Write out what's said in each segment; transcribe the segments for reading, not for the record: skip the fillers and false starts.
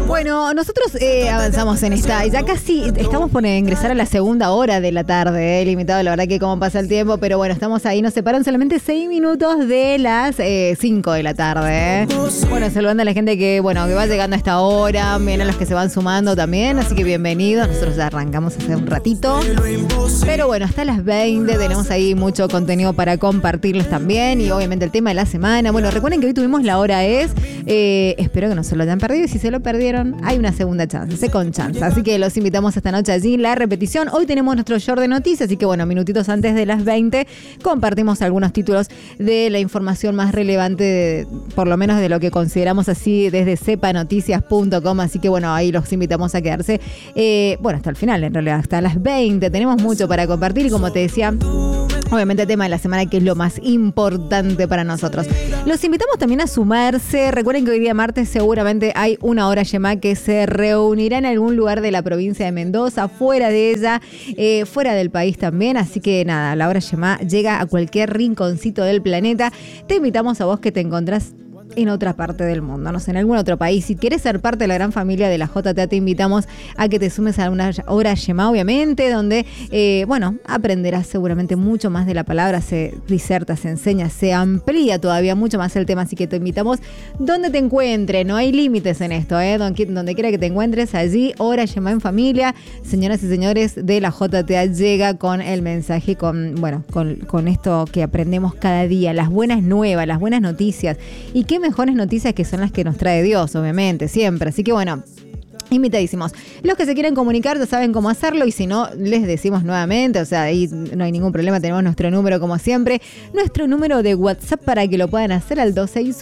Bueno, nosotros avanzamos en esta, ya casi estamos por ingresar a la segunda hora de la tarde, limitado, la verdad que cómo pasa el tiempo, pero bueno, estamos ahí, nos separan solamente 6 minutos de las 5 de la tarde. Bueno, saludando a la gente que va llegando a esta hora, bien a los que se van sumando también, así que bienvenidos, nosotros ya arrancamos hace un ratito, pero bueno, hasta las 20 tenemos ahí mucho contenido para compartirles también, y obviamente el tema de la semana. Bueno, recuerden que hoy tuvimos La Hora Es, espero que no se lo hayan perdido, y si se lo perdieron, hay una segunda chance, second chance, así que los invitamos esta noche allí, la repetición. Hoy tenemos nuestro short de noticias, así que bueno, minutitos antes de las 20 compartimos algunos títulos de la información más relevante, por lo menos de lo que consideramos así desde sepanoticias.com, así que bueno, ahí los invitamos a quedarse hasta el final, en realidad hasta las 20 tenemos mucho para compartir, y como te decía, obviamente el tema de la semana, que es lo más importante para nosotros. Los invitamos también a sumarse. Recuerden que hoy día martes seguramente hay una hora Yemá que se reunirá en algún lugar de la provincia de Mendoza, fuera de ella, fuera del país también. Así que nada, la hora Yemá llega a cualquier rinconcito del planeta. Te invitamos a vos que te encontrás en otra parte del mundo, no sé, en algún otro país. Si quieres ser parte de la gran familia de la JTA, te invitamos a que te sumes a una hora Yemá, obviamente, donde, aprenderás seguramente mucho más de la palabra, se diserta, se enseña, se amplía todavía mucho más el tema, así que te invitamos donde te encuentres, no hay límites en esto, donde quiera que te encuentres, allí, hora Yemá en familia. Señoras y señores de la JTA llega con el mensaje, con esto que aprendemos cada día, las buenas nuevas, las buenas noticias, y qué mejores noticias que son las que nos trae Dios, obviamente, siempre. Así que bueno, invitadísimos. Los que se quieren comunicar ya saben cómo hacerlo, y si no, les decimos nuevamente, o sea, ahí no hay ningún problema, tenemos nuestro número como siempre, nuestro número de WhatsApp para que lo puedan hacer al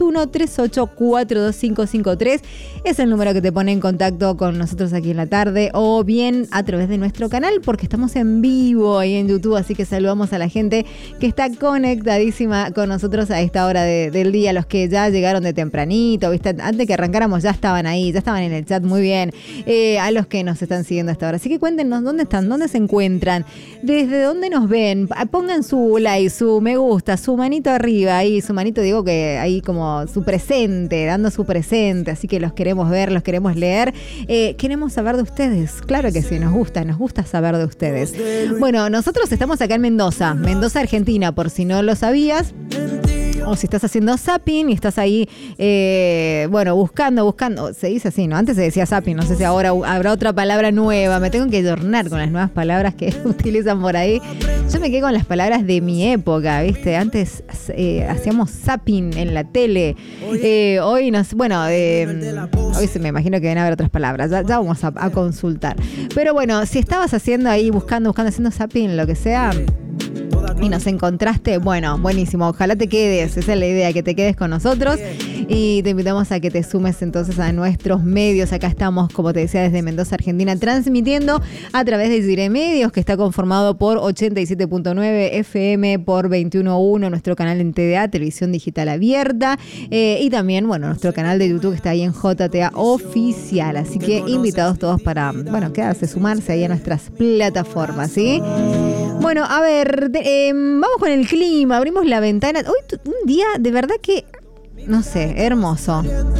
261-384-2553, es el número que te pone en contacto con nosotros aquí en la tarde, o bien a través de nuestro canal, porque estamos en vivo ahí en YouTube, así que saludamos a la gente que está conectadísima con nosotros a esta hora del día, los que ya llegaron de tempranito, ¿viste? Antes que arrancáramos ya estaban ahí, ya estaban en el chat, muy bien. A los que nos están siguiendo hasta ahora. Así que cuéntenos dónde están, dónde se encuentran, desde dónde nos ven. Pongan su like, su me gusta, su manito arriba, ahí su manito, digo que ahí como su presente, dando su presente. Así que los queremos ver, los queremos leer. Queremos saber de ustedes. Claro que sí, nos gusta saber de ustedes. Bueno, nosotros estamos acá en Mendoza, Argentina, por si no lo sabías. O si estás haciendo zapping y estás ahí, buscando, se dice así, ¿no? Antes se decía zapping, no sé si ahora habrá otra palabra nueva, me tengo que adornar con las nuevas palabras que utilizan por ahí. Yo me quedé con las palabras de mi época, ¿viste? Antes hacíamos zapping en la tele, hoy me imagino que deben haber otras palabras, ya vamos a consultar. Pero bueno, si estabas haciendo ahí, buscando, haciendo zapping, lo que sea, y nos encontraste, bueno, buenísimo, ojalá te quedes, esa es la idea, que te quedes con nosotros, y te invitamos a que te sumes entonces a nuestros medios. Acá estamos, como te decía, desde Mendoza, Argentina, transmitiendo a través de Zire Medios, que está conformado por 87.9 FM, por 21.1, nuestro canal en TDA, Televisión Digital Abierta, y también, nuestro canal de YouTube que está ahí en JTA Oficial, así que invitados todos para, quedarse, sumarse ahí a nuestras plataformas, ¿sí? Bueno, a ver, vamos con el clima, abrimos la ventana. Hoy un día de verdad que, no sé, hermoso.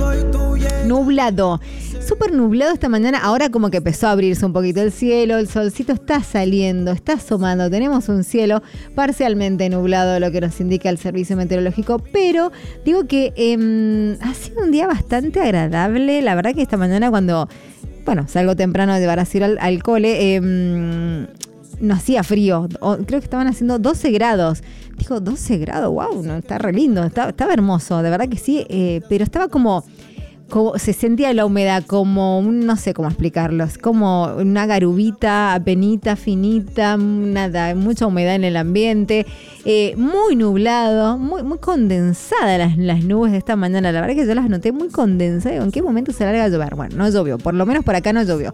Nublado, súper nublado esta mañana. Ahora como que empezó a abrirse un poquito el cielo, el solcito está saliendo, está asomando. Tenemos un cielo parcialmente nublado, lo que nos indica el servicio meteorológico, pero digo que ha sido un día bastante agradable. La verdad que esta mañana cuando, salgo temprano a llevar a Ciro al cole, no hacía frío, creo que estaban haciendo 12 grados. Dijo, 12 grados, wow, no, está re lindo, estaba hermoso, de verdad que sí, pero estaba como se sentía la humedad, como no sé cómo explicarlo, es como una garubita, apenita, finita, nada, mucha humedad en el ambiente, muy nublado, muy condensadas las nubes de esta mañana. La verdad que yo las noté muy condensadas. ¿En qué momento se larga a llover? Bueno, no llovió, por lo menos por acá no llovió.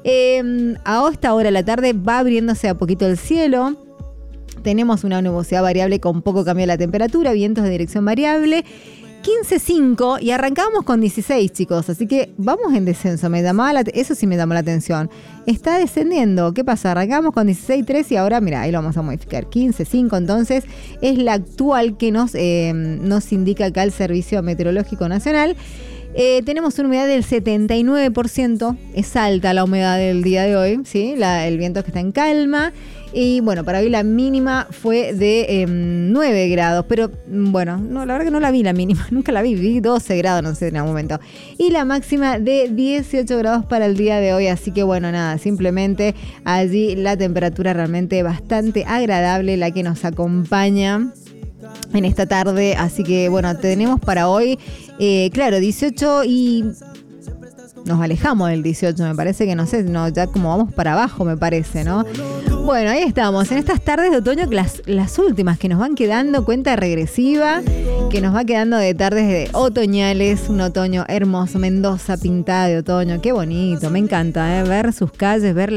A esta hora de la tarde va abriéndose a poquito el cielo. Tenemos una nubosidad variable con poco cambio de la temperatura, vientos de dirección variable. 15.5 y arrancamos con 16, chicos, así que vamos en descenso. Eso sí me llamó la atención. Está descendiendo. ¿Qué pasa? Arrancamos con 16.3 y ahora, mira, ahí lo vamos a modificar. 15.5, entonces es la actual que nos indica acá el Servicio Meteorológico Nacional. Tenemos una humedad del 79%, es alta la humedad del día de hoy, ¿sí? El viento que está en calma. Y bueno, para hoy la mínima fue de 9 grados, pero bueno, no, la verdad que no la vi la mínima, nunca la vi 12 grados, no sé, en algún momento. Y la máxima de 18 grados para el día de hoy, así que bueno, nada, simplemente allí la temperatura realmente bastante agradable, la que nos acompaña en esta tarde, así que bueno, tenemos para hoy, claro, 18 y... Nos alejamos del 18, me parece que no sé, no, ya como vamos para abajo, me parece, ¿no? Bueno, ahí estamos, en estas tardes de otoño, las últimas que nos van quedando, cuenta regresiva, que nos va quedando de tardes de otoñales, un otoño hermoso, Mendoza pintada de otoño, qué bonito, me encanta, ver sus calles, ver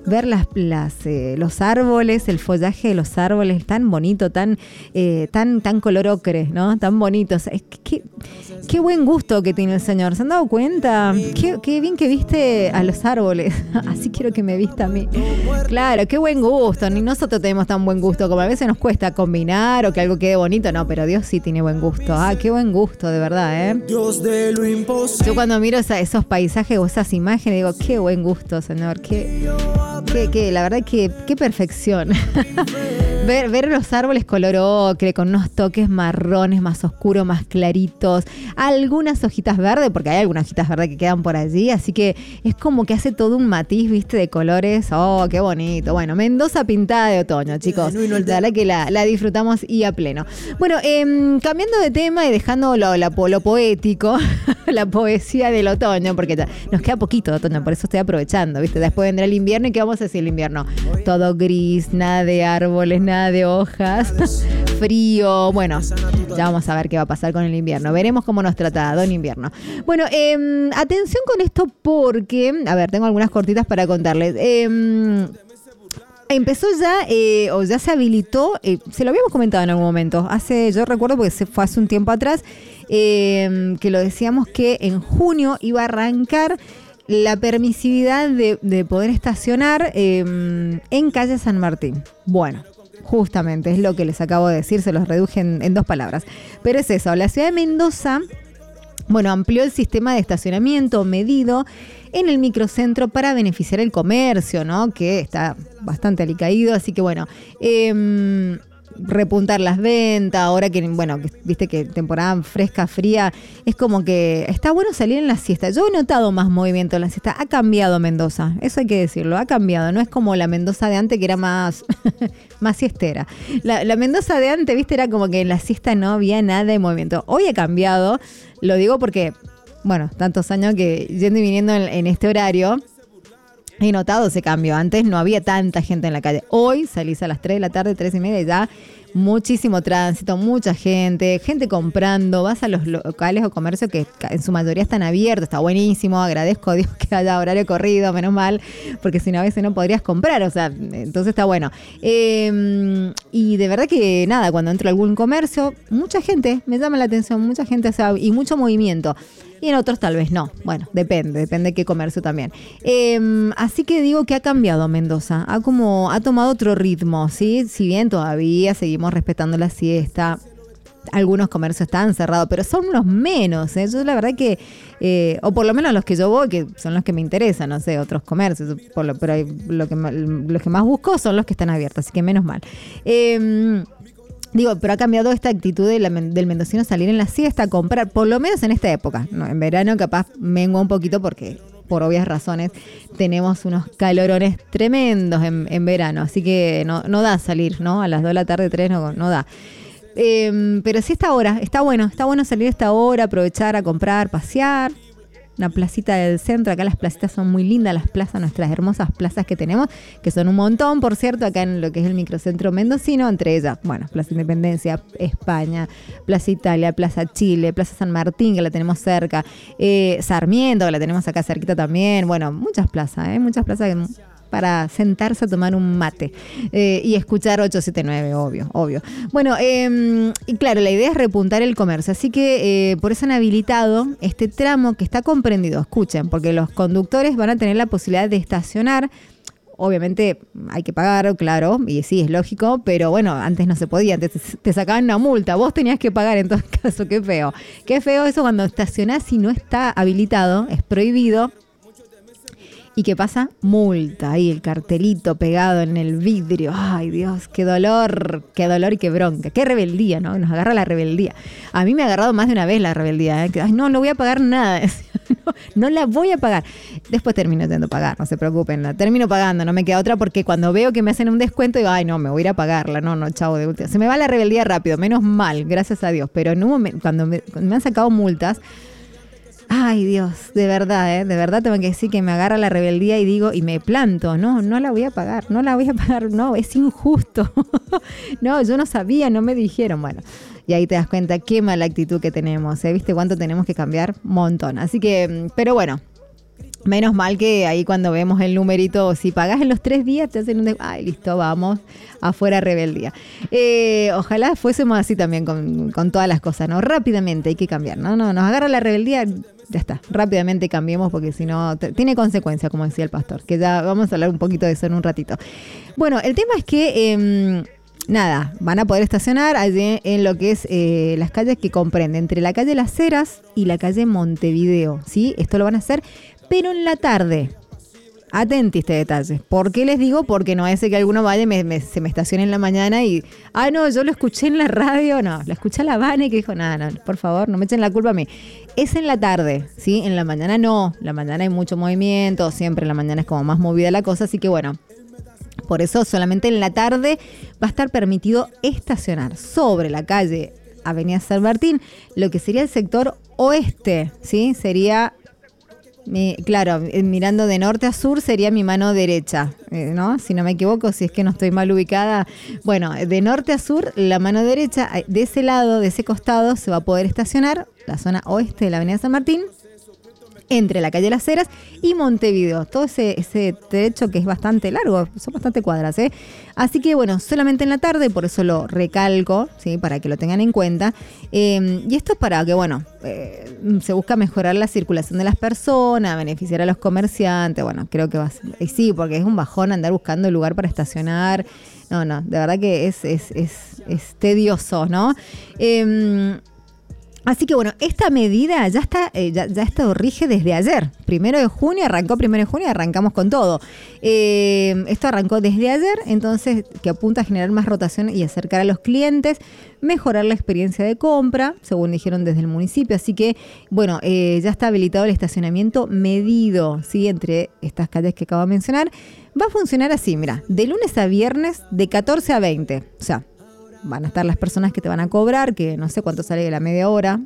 los árboles, el follaje de los árboles, tan bonito, tan color ocre, ¿no? Tan bonito, o sea, qué buen gusto que tiene el señor, ¿se han dado cuenta? Qué bien que viste a los árboles. Así quiero que me vista a mí. Claro, qué buen gusto. Ni nosotros tenemos tan buen gusto, como a veces nos cuesta combinar o que algo quede bonito. No, pero Dios sí tiene buen gusto. Qué buen gusto, de verdad, ¿eh? Dios de lo imposible. Yo cuando miro esos paisajes o esas imágenes digo, qué buen gusto, señor. La verdad qué perfección. Ver los árboles color ocre, con unos toques marrones, más oscuros, más claritos. Algunas hojitas verdes, porque hay algunas hojitas verdes que quedan por allí, así que es como que hace todo un matiz, ¿viste? De colores. ¡Oh, qué bonito! Bueno, Mendoza pintada de otoño, chicos. La verdad que la disfrutamos y a pleno. Bueno, cambiando de tema y dejando lo poético, la poesía del otoño, porque nos queda poquito de otoño, por eso estoy aprovechando, ¿viste? Después vendrá el invierno y ¿qué vamos a decir el invierno? Todo gris, nada de árboles, nada de hojas, frío. Bueno, ya vamos a ver qué va a pasar con el invierno. Veremos cómo nos trata Don Invierno. Bueno, atención con esto porque, a ver, tengo algunas cortitas para contarles. Empezó ya, o ya se habilitó, se lo habíamos comentado en algún momento, yo recuerdo porque fue hace un tiempo atrás, que lo decíamos que en junio iba a arrancar la permisividad de poder estacionar en calle San Martín. Bueno, justamente es lo que les acabo de decir, se los reduje en 2 palabras. Pero es eso, la ciudad de Mendoza, bueno, amplió el sistema de estacionamiento medido en el microcentro para beneficiar el comercio, ¿no? Que está bastante alicaído, así que bueno, repuntar las ventas, ahora que, bueno, viste que temporada fresca, fría, es como que está bueno salir en la siesta. Yo he notado más movimiento en la siesta, ha cambiado Mendoza, eso hay que decirlo, ha cambiado, no es como la Mendoza de antes que era más siestera. La Mendoza de antes, viste, era como que en la siesta no había nada de movimiento. Hoy ha cambiado, lo digo porque, bueno, tantos años que yendo y viniendo en este horario, he notado ese cambio. Antes no había tanta gente en la calle. Hoy salís a las 3 de la tarde, 3:30 y ya muchísimo tránsito, mucha gente comprando. Vas a los locales o comercios que en su mayoría están abiertos. Está buenísimo. Agradezco a Dios que haya horario corrido, menos mal, porque si no a veces no podrías comprar. O sea, entonces está bueno. Y de verdad que nada, cuando entro a algún comercio, mucha gente, me llama la atención, mucha gente, o sea, y mucho movimiento. Y en otros tal vez no. Bueno, depende de qué comercio también. Así que digo que ha cambiado Mendoza. Ha tomado otro ritmo, ¿sí? Si bien todavía seguimos respetando la siesta, algunos comercios están cerrados, pero son los menos, ¿eh? Yo la verdad que, o por lo menos los que yo voy, que son los que me interesan, no sé, otros comercios, pero los que más busco son los que están abiertos, así que menos mal. Digo, pero ha cambiado esta actitud del mendocino salir en la siesta a comprar, por lo menos en esta época. No, en verano capaz mengua un poquito porque, por obvias razones, tenemos unos calorones tremendos en verano. Así que no da salir, ¿no? A las 2 de la tarde, 3 no da. Pero sí está bueno salir a esta hora, aprovechar a comprar, pasear. Una placita del centro, acá las placitas son muy lindas, las plazas, nuestras hermosas plazas que tenemos, que son un montón, por cierto, acá en lo que es el microcentro mendocino, entre ellas, bueno, Plaza Independencia, España, Plaza Italia, Plaza Chile, Plaza San Martín, que la tenemos cerca, Sarmiento, que la tenemos acá cerquita también, bueno, muchas plazas para sentarse a tomar un mate y escuchar 879, obvio. Bueno, y claro, la idea es repuntar el comercio, así que por eso han habilitado este tramo que está comprendido, escuchen, porque los conductores van a tener la posibilidad de estacionar obviamente hay que pagar, claro, y sí, es lógico, pero bueno, antes no se podía, antes te sacaban una multa, vos tenías que pagar en todo caso, qué feo. Qué feo eso cuando estacionás y no está habilitado, es prohibido. ¿Y qué pasa? Multa, ahí el cartelito pegado en el vidrio. Ay, Dios, qué dolor y qué bronca. Qué rebeldía, ¿no? Nos agarra la rebeldía. A mí me ha agarrado más de una vez la rebeldía. Ay, no voy a pagar nada. No la voy a pagar. Después termino teniendo que pagar, no se preocupen. La termino pagando, no me queda otra porque cuando veo que me hacen un descuento, digo, ay, no, me voy a ir a pagarla. No, chavo, de última. Se me va la rebeldía rápido, menos mal, gracias a Dios. Pero en un momento, cuando me han sacado multas, ay, Dios, de verdad tengo que decir que me agarra la rebeldía y digo, y me planto, no la voy a pagar, no, es injusto. No, yo no sabía, no me dijeron, bueno. Y ahí te das cuenta qué mala actitud que tenemos, ¿eh? ¿Viste cuánto tenemos que cambiar? Montón. Así que, pero bueno, menos mal que ahí cuando vemos el numerito, si pagás en los 3 días, te hacen ay, listo, vamos, afuera rebeldía. Ojalá fuésemos así también con todas las cosas, ¿no? Rápidamente hay que cambiar, ¿no? Nos agarra la rebeldía, ya está, rápidamente cambiemos porque si no, tiene consecuencias, como decía el pastor, que ya vamos a hablar un poquito de eso en un ratito. Bueno, el tema es que... nada, van a poder estacionar allí en lo que es las calles que comprenden entre la calle Las Heras y la calle Montevideo, ¿sí? Esto lo van a hacer, pero en la tarde. Atenti este detalle. ¿Por qué les digo? Porque no es que alguno vaya y se me estacione en la mañana y... Ah, no, yo lo escuché en la radio. No, lo escuché a la Vane que dijo, nada, por favor, no me echen la culpa a mí. Es en la tarde, ¿sí? En la mañana no. La mañana hay mucho movimiento. Siempre en la mañana es como más movida la cosa. Así que bueno, por eso solamente en la tarde va a estar permitido estacionar sobre la calle Avenida San Martín, lo que sería el sector oeste, ¿sí? Sería... claro, mirando de norte a sur sería mi mano derecha, ¿no? Si no me equivoco, si es que no estoy mal ubicada. Bueno, de norte a sur, la mano derecha, de ese lado, de ese costado, se va a poder estacionar la zona oeste de la Avenida San Martín, entre la calle Las Heras y Montevideo. Todo ese trecho que es bastante largo, son bastante cuadras, ¿eh? Así que bueno, solamente en la tarde, por eso lo recalco, ¿sí? Para que lo tengan en cuenta. Y esto es para que, bueno, se busca mejorar la circulación de las personas, beneficiar a los comerciantes. Bueno, creo que va a ser, y sí, porque es un bajón andar buscando lugar para estacionar. No, de verdad que es tedioso, ¿no? Así que bueno, esta medida ya está, esto rige desde ayer. 1 de junio, arrancamos con todo. Esto arrancó desde ayer, entonces que apunta a generar más rotación y acercar a los clientes, mejorar la experiencia de compra, según dijeron desde el municipio. Así que bueno, ya está habilitado el estacionamiento medido, ¿sí? Entre estas calles que acabo de mencionar. Va a funcionar así, mira, de lunes a viernes de 14 a 20, o sea, van a estar las personas que te van a cobrar, que no sé cuánto sale la media hora.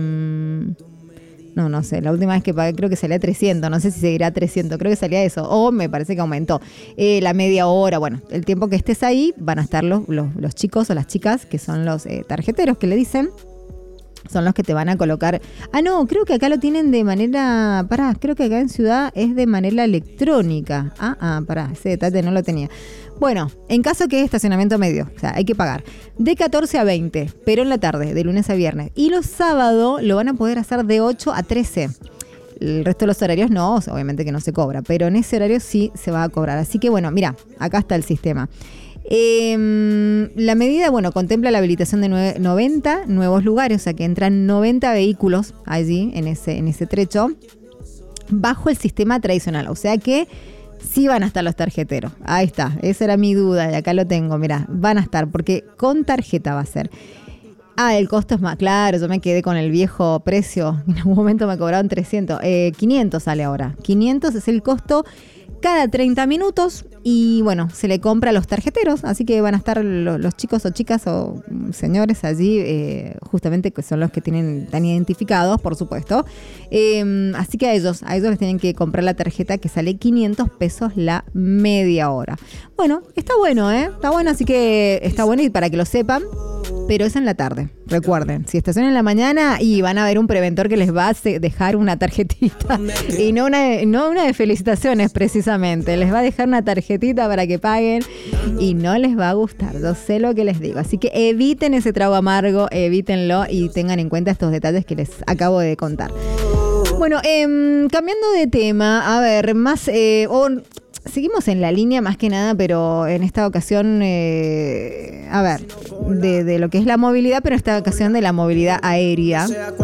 No sé, la última vez que pagué creo que salía 300, no sé si seguirá 300, creo que salía eso, o me parece que aumentó. La media hora, bueno, el tiempo que estés ahí van a estar los chicos o las chicas, que son los tarjeteros que le dicen. Son los que te van a colocar... Ah, no, creo que acá lo tienen de manera... creo que acá en Ciudad es de manera electrónica. Ese detalle no lo tenía. Bueno, en caso que es estacionamiento medio, o sea, hay que pagar de 14 a 20, pero en la tarde, de lunes a viernes. Y los sábados lo van a poder hacer de 8 a 13. El resto de los horarios no, obviamente que no se cobra, pero en ese horario sí se va a cobrar. Así que bueno, mira, acá está el sistema. La medida, bueno, contempla la habilitación de 90 nuevos lugares, o sea que entran 90 vehículos allí en ese trecho bajo el sistema tradicional, o sea que sí van a estar los tarjeteros. Ahí está, esa era mi duda y acá lo tengo, mira, van a estar porque con tarjeta va a ser. El costo es más claro, yo me quedé con el viejo precio, en algún momento me cobraron 300, 500 sale ahora, 500 es el costo cada 30 minutos y bueno, se le compra a los tarjeteros, así que van a estar los chicos o chicas o señores allí, justamente que son los que están identificados, por supuesto. Así que a ellos les tienen que comprar la tarjeta que sale 500 pesos la media hora. Bueno, está bueno, está bueno, así que está bueno y para que lo sepan. Pero es en la tarde, recuerden, si estacionan en la mañana y van a ver un preventor que les va a dejar una tarjetita y no una de felicitaciones precisamente, les va a dejar una tarjetita para que paguen y no les va a gustar, yo sé lo que les digo, así que eviten ese trago amargo, evítenlo y tengan en cuenta estos detalles que les acabo de contar. Bueno, cambiando de tema, a ver, más... seguimos en la línea más que nada, pero en esta ocasión, a ver, de lo que es la movilidad, pero en esta ocasión de la movilidad aérea.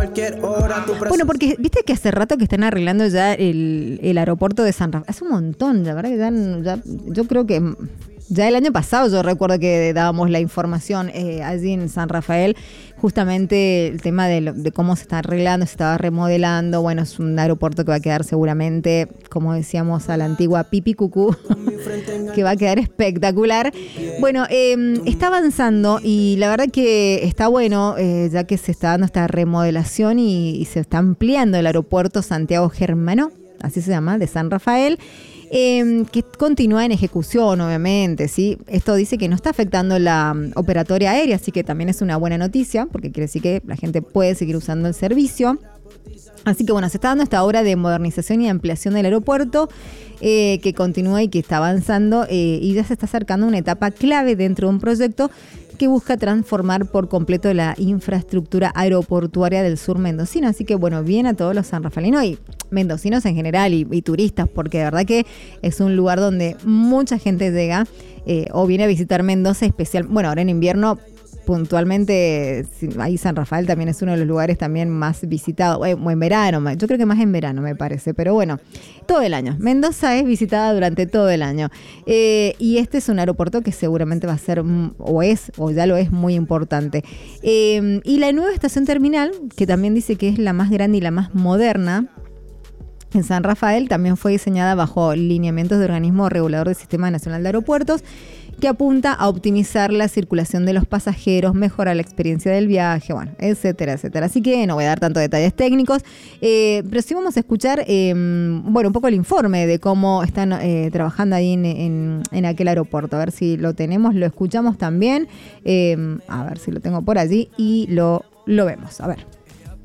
Bueno, porque viste que hace rato que están arreglando ya el aeropuerto de San Rafael. Hace un montón, la verdad que ya yo creo que ya el año pasado yo recuerdo que dábamos la información allí en San Rafael, justamente el tema de cómo se está arreglando, se estaba remodelando. Bueno, es un aeropuerto que va a quedar seguramente, como decíamos, a la antigua pipi cucú, que va a quedar espectacular. Bueno, está avanzando y la verdad que está bueno, ya que se está dando esta remodelación y se está ampliando el aeropuerto Santiago Germano, así se llama, de San Rafael. Que continúa en ejecución, obviamente, ¿sí? Esto dice que no está afectando la operatoria aérea, así que también es una buena noticia, porque quiere decir que la gente puede seguir usando el servicio. Así que bueno, se está dando esta obra de modernización y ampliación del aeropuerto, que continúa y que está avanzando, y ya se está acercando a una etapa clave dentro de un proyecto que busca transformar por completo la infraestructura aeroportuaria del sur mendocino. Así que bueno, bien a todos los sanrafalinos y mendocinos en general y turistas, porque de verdad que es un lugar donde mucha gente llega o viene a visitar Mendoza, especial. Bueno, ahora en invierno puntualmente, ahí San Rafael también es uno de los lugares también más visitados, o en verano, yo creo que más en verano me parece, pero bueno, todo el año. Mendoza es visitada durante todo el año, y este es un aeropuerto que seguramente va a ser, o ya lo es, muy importante. Y la nueva estación terminal, que también dice que es la más grande y la más moderna en San Rafael, también fue diseñada bajo lineamientos de organismo regulador del Sistema Nacional de Aeropuertos, que apunta a optimizar la circulación de los pasajeros, mejorar la experiencia del viaje, bueno, etcétera, etcétera. Así que no voy a dar tantos detalles técnicos, pero sí vamos a escuchar, bueno, un poco el informe de cómo están trabajando ahí en aquel aeropuerto. A ver si lo tenemos, lo escuchamos también, a ver si lo tengo por allí y lo vemos, a ver.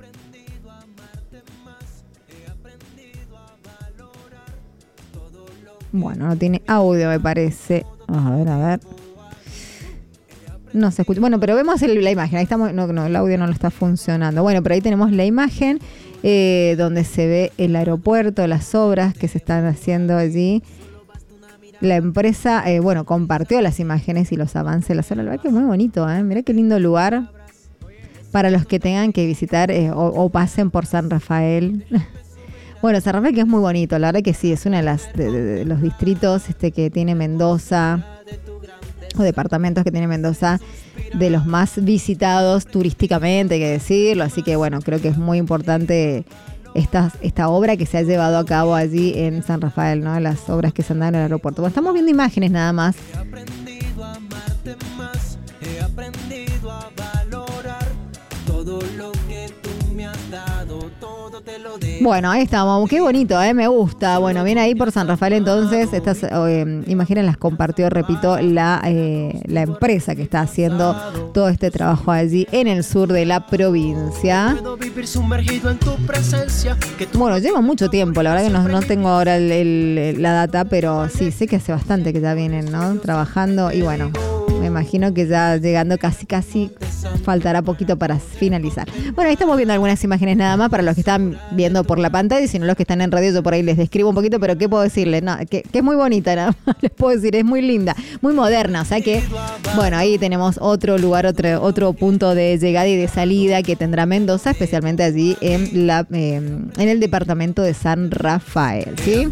Bueno, no tiene audio, me parece. A ver. No se escucha. Bueno, pero vemos la imagen. Ahí estamos. No, el audio no lo está funcionando. Bueno, pero ahí tenemos la imagen donde se ve el aeropuerto, las obras que se están haciendo allí. La empresa, bueno, compartió las imágenes y los avances de la zona. La verdad que es muy bonito, ¿eh? Mirá qué lindo lugar para los que tengan que visitar o pasen por San Rafael. Bueno, San Rafael, que es muy bonito, la verdad que sí, es uno de los distritos que tiene Mendoza, o departamentos que tiene Mendoza, de los más visitados turísticamente, hay que decirlo. Así que bueno, creo que es muy importante esta obra que se ha llevado a cabo allí en San Rafael, ¿no? Las obras que se han dado en el aeropuerto. Bueno, estamos viendo imágenes nada más. He aprendido a amarte más, he aprendido a valorar todo lo que tú me has dado, todo te lo dejo. Bueno, ahí estamos, qué bonito, me gusta. Bueno, viene ahí por San Rafael entonces, estas imágenes las compartió, repito, la empresa que está haciendo todo este trabajo allí en el sur de la provincia. Bueno, lleva mucho tiempo, la verdad que no tengo ahora la data, pero sí, sé que hace bastante que ya vienen, ¿no? Trabajando y bueno, me imagino que ya llegando casi faltará poquito para finalizar. Bueno, ahí estamos viendo algunas imágenes nada más para los que están viendo por la pantalla, y si no los que están en radio, yo por ahí les describo un poquito, pero ¿qué puedo decirles? No, que es muy bonita, nada más les puedo decir, es muy linda, muy moderna, o sea que, bueno, ahí tenemos otro lugar, otro punto de llegada y de salida que tendrá Mendoza, especialmente allí en el departamento de San Rafael, ¿sí?